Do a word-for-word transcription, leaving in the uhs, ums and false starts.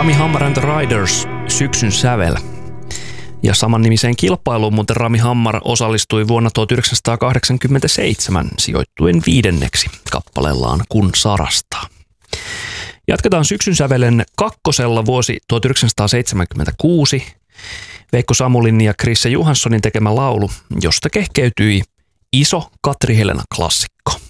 Rami Hammar and the Riders, Syksyn sävel. Ja samannimiseen kilpailuun muuten Rami Hammar osallistui vuonna tuhatyhdeksänsataakahdeksankymmentäseitsemän sijoittuen viidenneksi kappaleellaan Kun sarastaa. Jatketaan Syksyn sävelen kakkosella vuosi tuhatyhdeksänsataaseitsemänkymmentäkuusi. Veikko Samulin ja Krisse Johanssonin tekemä laulu, josta kehkeytyi iso Katri Helena klassikko.